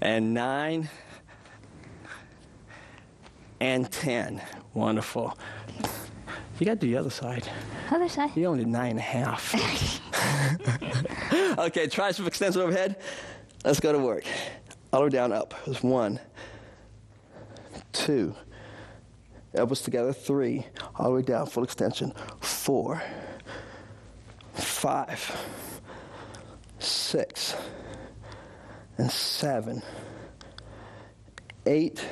and 9, and 10. Wonderful. You got to do the other side. Other side. You only did 9.5. Okay, tricep extension overhead. Let's go to work. All the way down, up. There's 1, 2. Elbows together, 3. All the way down, full extension. 4, 5, 6, and 7, 8,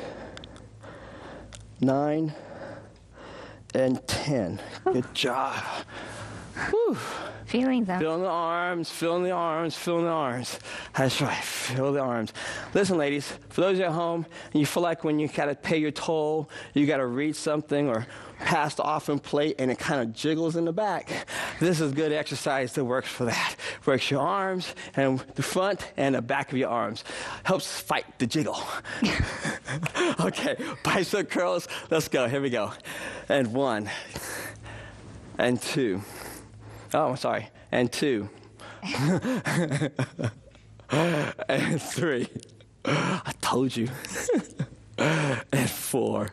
9, and 10. Good job. Whew. Feeling them. Feeling the arms, feeling the arms, feeling the arms. That's right, feel the arms. Listen, ladies, for those at home, and you feel like when you got to pay your toll, you got to read something or pass the offering plate and it kind of jiggles in the back, this is good exercise that works for that. Works your arms and the front and the back of your arms. Helps fight the jiggle. Okay, bicep curls. Let's go. Here we go. And 1, and 2. Oh, I'm sorry. And 2. And 3. I told you. And 4.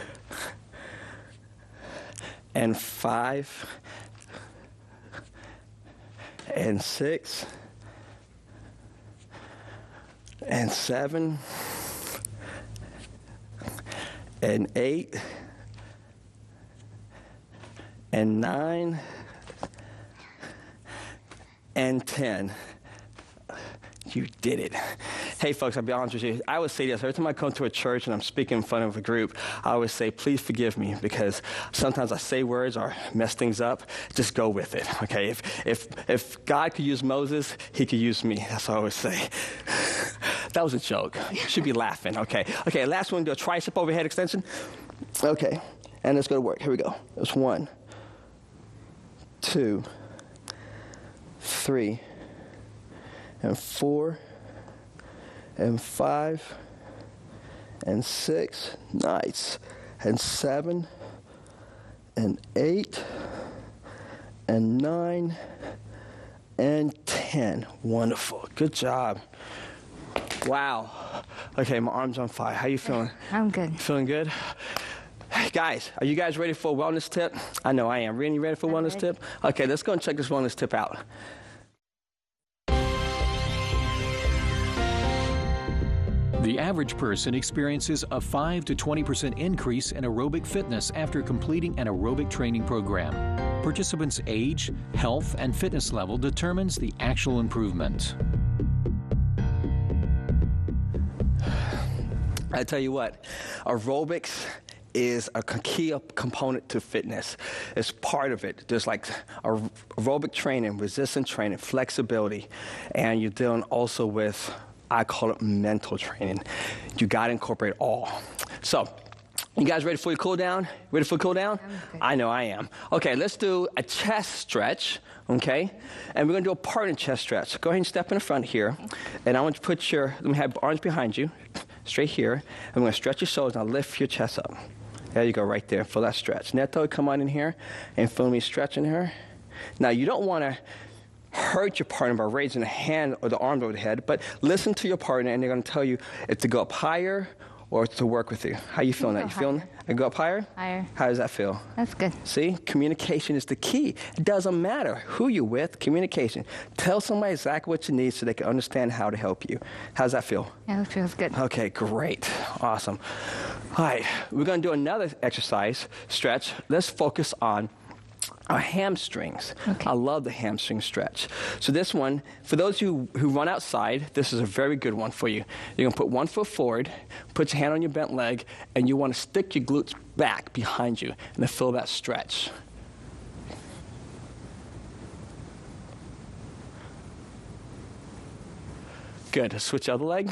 And 5. And 6. And 7. And 8. And 9. And 10. You did it. Hey, folks, I'll be honest with you. I always say this. Every time I come to a church and I'm speaking in front of a group, I always say, please forgive me, because sometimes I say words or mess things up. Just go with it, okay? If God could use Moses, he could use me. That's what I always say. That was a joke. You should be laughing, okay? Okay, last one, do a tricep overhead extension. Okay, and let's go to work. Here we go. It's 1, 2, 3, and 4, and 5, and 6, nice, and 7, and 8, and 9, and 10. Wonderful. Good job. Wow. Okay, my arm's on fire. How you feeling? I'm good. Feeling good? Hey, guys, are you guys ready for a wellness tip? I know I am. Really ready for a wellness tip? Okay, let's go and check this wellness tip out. The average person experiences a 5 to 20% increase in aerobic fitness after completing an aerobic training program. Participants' age, health, and fitness level determines the actual improvement. I tell you what, aerobics is a key component to fitness. It's part of it. There's like aerobic training, resistance training, flexibility, and you're dealing also with, I call it mental training. You got to incorporate all. So, you guys ready for your cool down? Ready for a cool down? Okay. I know I am. Okay, let's do a chest stretch, okay? And we're going to do a partner chest stretch. Go ahead and step in the front here. And I want you to put let me have arms behind you, straight here. And we're going to stretch your shoulders. Now lift your chest up. There you go, right there. Feel that stretch. Neto, come on in here and feel me stretching her. Now, you don't want to hurt your partner by raising the hand or the arms over the head, but listen to your partner, and they're going to tell you if to go up higher or to work with you. How you feeling that? You feeling it? I go up higher? Higher. How does that feel? That's good. See, communication is the key. It doesn't matter who you're with, communication. Tell somebody exactly what you need so they can understand how to help you. How does that feel? Yeah, that feels good. Okay, great. Awesome. All right, we're going to do another exercise, stretch. Let's focus on our hamstrings. Okay. I love the hamstring stretch. So this one, for those who run outside, this is a very good one for you. You're going to put one foot forward, put your hand on your bent leg, and you want to stick your glutes back behind you and then feel that stretch. Good. Let's switch the other leg.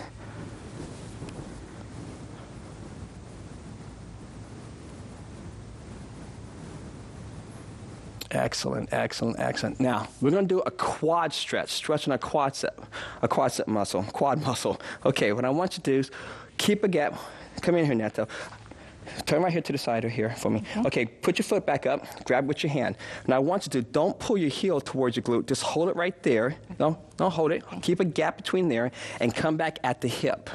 Excellent, excellent, excellent. Now, we're going to do a quad stretch, stretching a quad muscle. Okay, what I want you to do is keep a gap. Come in here, Neto. Turn right here to the side or here for me. Okay, put your foot back up, grab with your hand. Now I want you to, don't pull your heel towards your glute, just hold it right there. No, hold it. Keep a gap between there and come back at the hip.